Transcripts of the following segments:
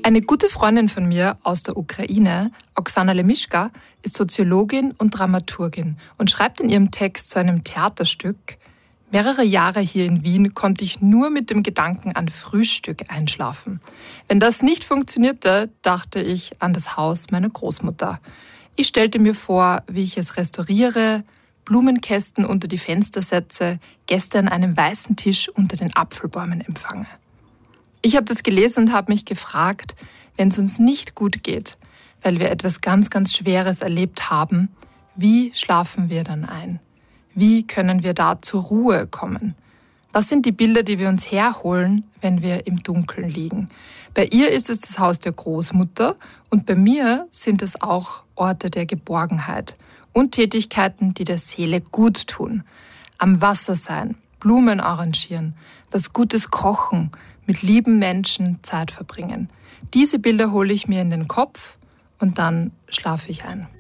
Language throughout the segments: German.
Eine gute Freundin von mir aus der Ukraine, Oksana Lemischka, ist Soziologin und Dramaturgin und schreibt in ihrem Text zu einem Theaterstück: Mehrere Jahre hier in Wien konnte ich nur mit dem Gedanken an Frühstück einschlafen. Wenn das nicht funktionierte, dachte ich an das Haus meiner Großmutter. Ich stellte mir vor, wie ich es restauriere, Blumenkästen unter die Fenster setze, Gäste an einem weißen Tisch unter den Apfelbäumen empfange. Ich habe das gelesen und habe mich gefragt, wenn es uns nicht gut geht, weil wir etwas ganz, ganz Schweres erlebt haben, wie schlafen wir dann ein? Wie können wir da zur Ruhe kommen? Was sind die Bilder, die wir uns herholen, wenn wir im Dunkeln liegen? Bei ihr ist es das Haus der Großmutter und bei mir sind es auch Orte der Geborgenheit und Tätigkeiten, die der Seele gut tun. Am Wasser sein, Blumen arrangieren, was Gutes kochen, mit lieben Menschen Zeit verbringen. Diese Bilder hole ich mir in den Kopf und dann schlafe ich ein.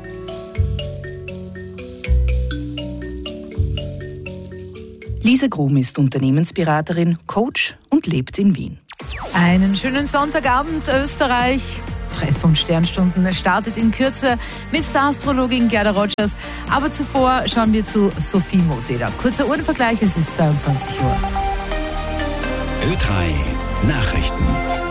Lisa Grum ist Unternehmensberaterin, Coach und lebt in Wien. Einen schönen Sonntagabend, Österreich. Treffpunkt Sternstunden startet in Kürze mit Star-Astrologin Gerda Rogers. Aber zuvor schauen wir zu Sophie Moseder. Kurzer Uhrenvergleich, es ist 22 Uhr. Ö3 Nachrichten.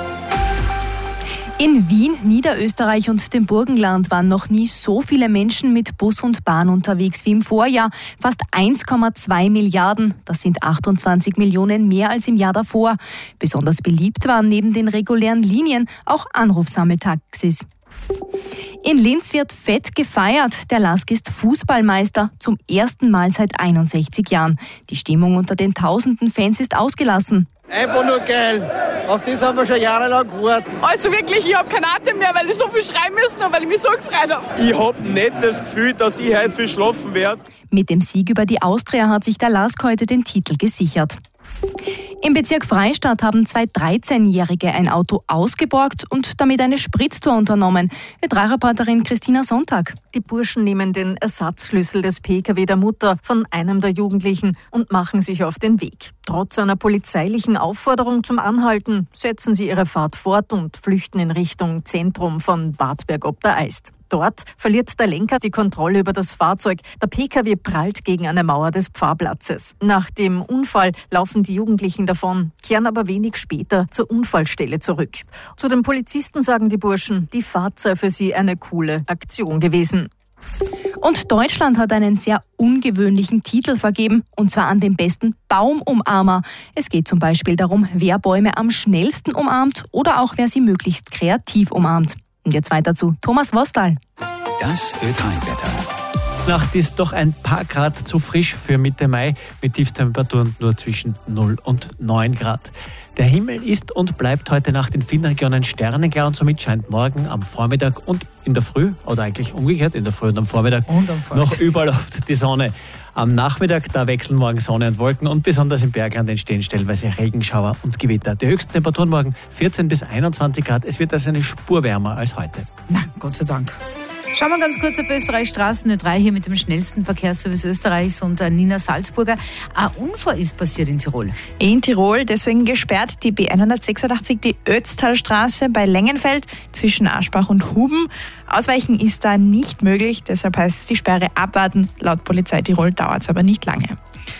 In Wien, Niederösterreich und dem Burgenland waren noch nie so viele Menschen mit Bus und Bahn unterwegs wie im Vorjahr. Fast 1,2 Milliarden. Das sind 28 Millionen mehr als im Jahr davor. Besonders beliebt waren neben den regulären Linien auch Anrufsammeltaxis. In Linz wird fett gefeiert. Der LASK ist Fußballmeister, zum ersten Mal seit 61 Jahren. Die Stimmung unter den tausenden Fans ist ausgelassen. Einfach nur geil. Auf das haben wir schon jahrelang gewartet. Also wirklich, ich habe keinen Atem mehr, weil ich so viel schreien müssen und weil ich mich so gefreut habe. Ich habe nicht das Gefühl, dass ich heute viel schlafen werde. Mit dem Sieg über die Austria hat sich der LASK heute den Titel gesichert. Im Bezirk Freistadt haben zwei 13-Jährige ein Auto ausgeborgt und damit eine Spritztour unternommen. Ö3-Reporterin Christina Sonntag. Die Burschen nehmen den Ersatzschlüssel des Pkw der Mutter von einem der Jugendlichen und machen sich auf den Weg. Trotz einer polizeilichen Aufforderung zum Anhalten setzen sie ihre Fahrt fort und flüchten in Richtung Zentrum von Bad Berg ob der Eist. Dort verliert der Lenker die Kontrolle über das Fahrzeug. Der Pkw prallt gegen eine Mauer des Pfarrplatzes. Nach dem Unfall laufen die Jugendlichen davon, kehren aber wenig später zur Unfallstelle zurück. Zu den Polizisten sagen die Burschen, die Fahrt sei für sie eine coole Aktion gewesen. Und Deutschland hat einen sehr ungewöhnlichen Titel vergeben, und zwar an den besten Baumumarmer. Es geht zum Beispiel darum, wer Bäume am schnellsten umarmt oder auch wer sie möglichst kreativ umarmt. Und jetzt weiter zu Thomas Wostal. Das Ö3-Wetter. Nacht ist doch ein paar Grad zu frisch für Mitte Mai mit Tiefstemperaturen nur zwischen 0 und 9 Grad. Der Himmel ist und bleibt heute Nacht in vielen Regionen sternenklar und somit scheint morgen am Vormittag und in der Früh, oder eigentlich umgekehrt, in der Früh und am Vormittag, noch überall oft die Sonne. Am Nachmittag, da wechseln morgen Sonne und Wolken und besonders im Bergland entstehen stellenweise Regenschauer und Gewitter. Die höchsten Temperaturen morgen 14 bis 21 Grad. Es wird also eine Spur wärmer als heute. Na, Gott sei Dank. Schauen wir ganz kurz auf Österreich Straßen Ö3 hier mit dem schnellsten Verkehrsservice Österreichs und Nina Salzburger. Ein Unfall ist passiert in Tirol. In Tirol, deswegen gesperrt die B186, die Ötztalstraße bei Lengenfeld zwischen Aschbach und Huben. Ausweichen ist da nicht möglich, deshalb heißt es die Sperre abwarten. Laut Polizei Tirol dauert es aber nicht lange.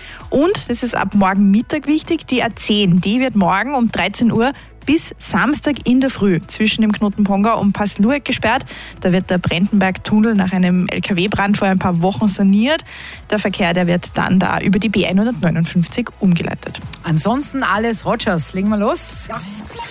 Und, das ist ab morgen Mittag wichtig, die A10, die wird morgen um 13 Uhr bis Samstag in der Früh zwischen dem Knoten Pongau und Pass-Lueck gesperrt. Da wird der Brentenberg-Tunnel nach einem LKW-Brand vor ein paar Wochen saniert. Der Verkehr, der wird dann da über die B159 umgeleitet. Ansonsten alles Rogers. Legen wir los. Ja.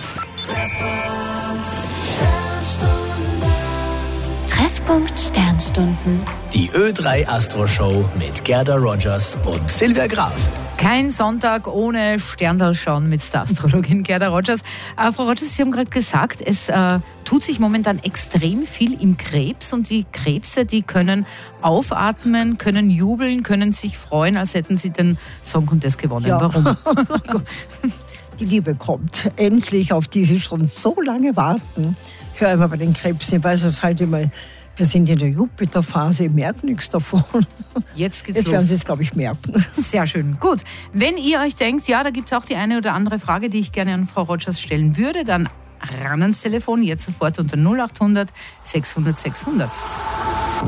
Treffpunkt Sternstunden. Die Ö3 Astro Show mit Gerda Rogers und Silvia Graf. Kein Sonntag ohne Sterndal schauen mit Star-Astrologin Gerda Rogers. Frau Rogers, Sie haben gerade gesagt, es tut sich momentan extrem viel im Krebs und die Krebse, die können aufatmen, können jubeln, können sich freuen, als hätten sie den Song Contest gewonnen. Ja. Warum? Die Liebe kommt endlich, auf die sie schon so lange warten. Ich höre immer bei den Krebsen, ich weiß es halt immer, wir sind in der Jupiterphase, ich merke nichts davon. Jetzt geht's los. Jetzt werden Sie es, glaube ich, merken. Sehr schön. Gut, wenn ihr euch denkt, ja, da gibt es auch die eine oder andere Frage, die ich gerne an Frau Rogers stellen würde, dann ran ans Telefon, jetzt sofort unter 0800 600 600.